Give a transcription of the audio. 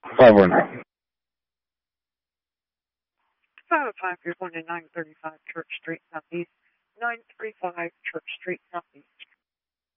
519. 505, you're going to 935 Church Street Southeast. 935 Church Street Southeast.